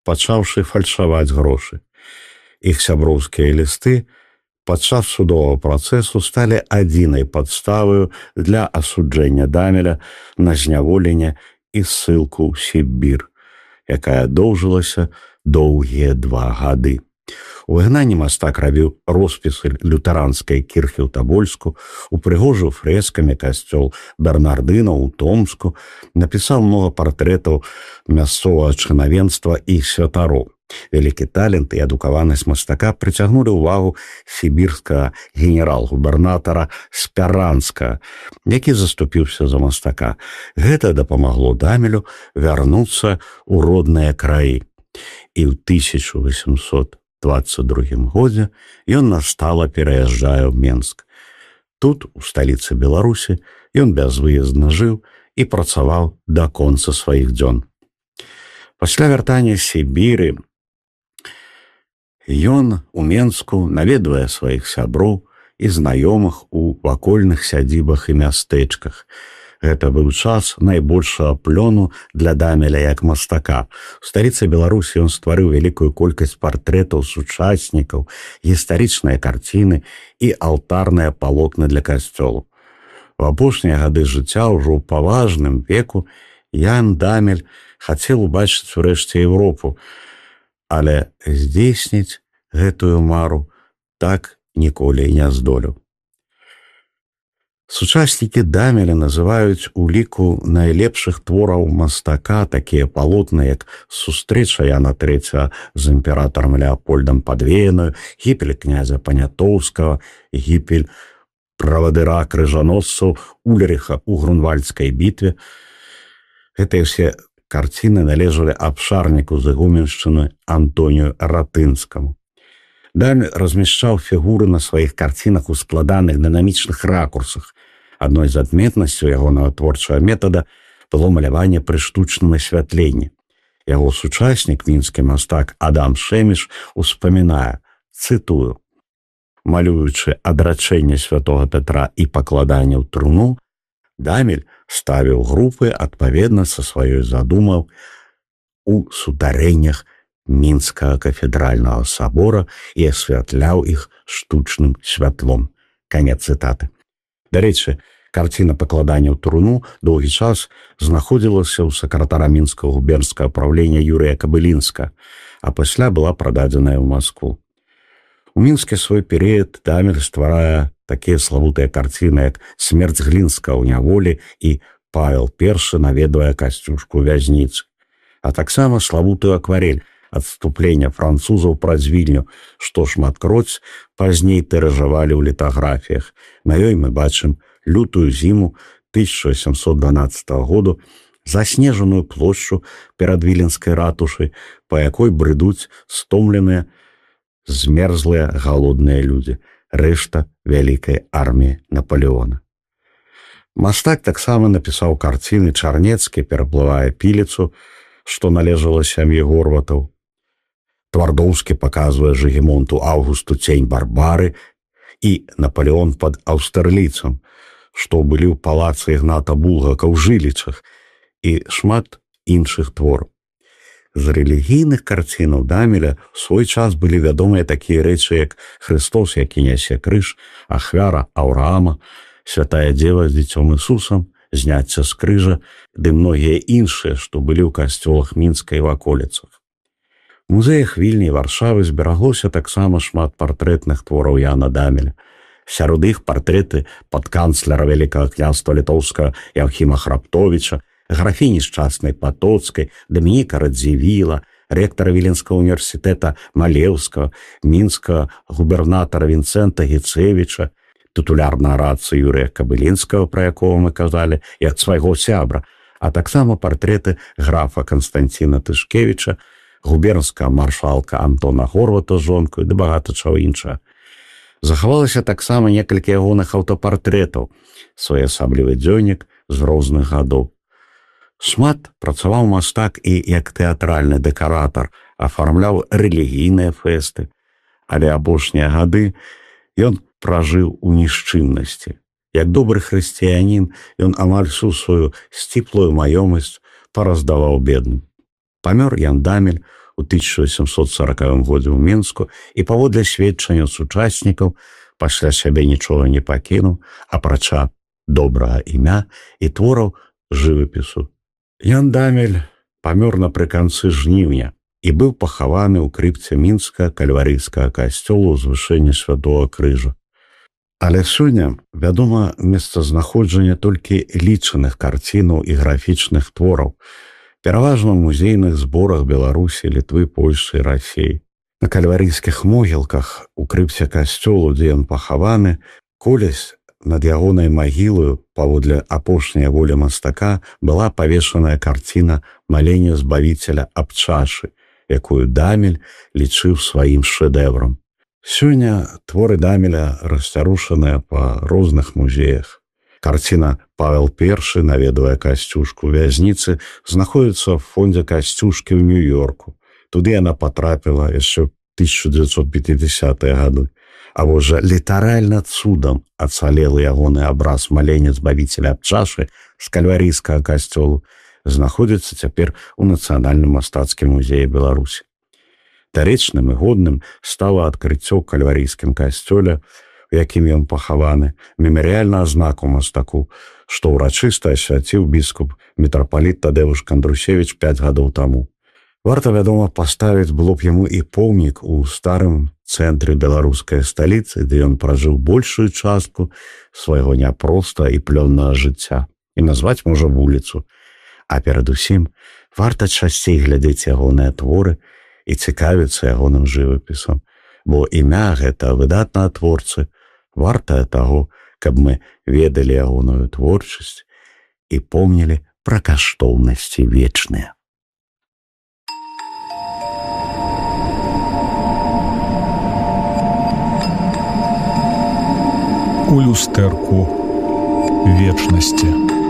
пачаўшы фальшаваць грошы. Іх сяброўскія лісты падчас судовага працэсу сталі адзінай падставаю для асуджэння Дамеля на зняволенне і ссылку ў Сібір, якая доўжылася доўгія 2 гады. У выгнанні мастак рабіў роспісы лютэранскай кірхі ў Табольску, упрыгожыў фрэскамі касцёл Бернардынаў у Томску, напісаў многа партрэтаў мясцовага чынавенства і святароў. Вялікі талент і адукаванасць мастака прыцягнулі ўвагу сібірскага генерал-губернатара Спяранскага, які заступіўся за мастака. Гэта дапамагло Дамелю вярнуцца ў родныя краі. І ў 1822 годзе ён настала пераязджае ў Менск. Тут, у сталіцы Беларусі, ён бязвыездна жыў і працаваў да конца сваіх дзён. Пасля вяртання з Сібіры ён у Менску наведвае сваіх сяброў і знаёмых у вакольных сядзібах і мястэчках. Гэта быў час найбольшага плёну для Дамеля як мастака. У сталіцы Беларусі ён стварыў вялікую колькасць партрэтаў сучаснікаў, гістарычныя карціны і алтарныя палотны для касцёлу. У апошнія гады жыцця ўжо ў паважным веку Ян Дамель хацеў убачыць урэшце Еўропу, але здзейсніць гэтую мару так ніколі і не здолеў. Сучаснікі Дамеля называюць у ліку найлепшых твораў мастака такія палотны, як сустрэча Яна III з імператарам Леапольдам Падвеянаю, гібель князя Панятоўскага, гібель правадыра крыжаносцаў Ульрыха ў Грунвальдскай бітве. Гэтыя ўсе карціны належалі абшарніку з ігуменшчыны Антонію Ратынскаму. Дамель размяшчаў фігуры на сваіх карцінах у складаных дынамічных ракурсах. Адной з адметнасцяў ягонага творчага метада было маляванне пры штучным асвятленні. Яго сучаснік, мінскі мастак Адам Шэміш, успамінае, цытую: «Малюючы адрачэнне святога Пятра і пакладанне ў труну, Дамель ставіў групы адпаведна са сваёй задумаў у сутарэннях Мінскага кафедральнага сабора і асвятляў іх штучным святлом». Канец цытаты. Дарэчы, карціна пакладання ў труну доўгі час знаходзілася ў сакратара мінскага губернскага праўлення Юрыя Кабылінска, а пасля была прададзеная ў Маскву. У мінскі свой перыяд Дамель стварае такія славутыя карціны, як «Смерць Глінска ў няволі» і «Павел I наведвае касцюшку вязніцы», а таксама славутую акварель «Адступлення французаў праз Вільню», што шматкроць пазней тыражавалі ў літаграфіях. На ёй мы бачым лютую зіму 1812 году, заснежаную плошчу перад Віленскай ратушай, па якой брыдуць стомленыя, змерзлыя галодныя людзі, рэшта вялікай арміі Напалеона. Мастак таксама напісаў карціны «Чарнецкі пераплывае Піліцу», што належала сям'і Горватаў. Твардоўскі паказвае Жыгімонту Аўгусту цень Барбары і Напалеон пад Аўстерліцам, што былі ў палацы Ігната Булгака ў Жылічах, і шмат іншых твораў. З рэлігійных карцінаў Дамеля ў свой час былі вядомыя такія рэчы, як «Христос, які нясе крыж», «Ахвяра Аўраама», «Святая Дзева з дзіцём Ісусам», «Зняцце з крыжа» ды многія іншыя, што былі ў касцёлах Мінска і ваколіцах. У музеях Вільні і Варшавы збераглося таксама шмат партрэтных твораў Яна Дамеля. Сярод іх партрэты падканцлера Вялікага княства Літоўскага Яўхіма Храптовіча, графіні шчаснай Патоцкай, Дамініка Радзівіла, рэктара Віленскага універсітэта Малеўскага, мінскага губернатара Вінцэнта Гіцэвіча, тытулярнага радца Юрыя Кабылінскага, пра якога мы казалі, як свайго сябра, а таксама партрэты графа Канстанціна Тышкевіча, губернскага маршалка Антона Горвата з жонкаю ды багата чаго іншага. Захавалася таксама некалькі ягоных аўтапартрэтаў, своеасаблівы дзённік з розных гадоў. Шмат працаваў мастак і як тэатральны дэкаратар, афармляў рэлігійныя фэсты, але апошнія гады ён пражыў у нішчымнасці. Як добры хрысціянін, ён амаль всю сваю сціплую маёмасць параздаваў бедным. Памёр Ян Дамель у 1840 годзе ў Мінску і паводле сведчання сучаснікаў пасля сябе нічога не пакінуў, апрача добрага імя і твораў жывапісу. Ян Дамель памёр напрыканцы жніўня і быў пахаваны ў крыпце мінскага кальварыйскага касцёла ўзвышэння Святога Крыжа. Але сёння вядома месцазнаходжанне толькі лічаных карцінаў і графічных твораў, пераважна ў музейных зборах Беларусі, Літвы, Польшы і Расіі. На кальварыйскіх могілках у крыпце касцёлу, дзе ён пахаваны, колісь над ягонай магілою, паводле апошняй волі мастака, была павешаная карціна малення Збавіцеля аб чашы, якую Дамель лічыў сваім шэдэўрам. Сёння творы Дамеля расцярушаныя па розных музеях. Карціна «Павел I наведвае Касцюшку» ў вязніцы знаходзіцца ў фондзе Касцюшкі ў Нью-Йорку. Туды яна патрапіла яшчэ ў 1950-е гады. А вось жа літаральна цудам ацалелы ягоны абраз малення Збавіцеля аб чашы з кальварыйскага касцёлу знаходзіцца цяпер у Нацыянальным мастацкім музеі Беларусі. Дарэчным і годным стала адкрыццё ў кальварыйскім касцёле, у якім ён пахаваны, мемарыяльную азнаку мастаку, што ўрачыста асвяціў біскуп мітрапаліт Тадэвуш Кандрусевіч 5 гадоў таму. Варта, вядома, паставіць было б яму і помнік у старым цэнтры беларускай сталіцы, дзе ён пражыў большую частку свайго няпроста і плённага жыцця, і назваць можа вуліцу. А перадусім, варта часцей глядзець ягоныя творы і цікавіцца ягоным жывапісам, бо імя гэта выдатнага творцы вартае таго, каб мы ведалі ягоную творчасць і помнілі пра каштоўнасці вечныя. У люстэрку вечнасці.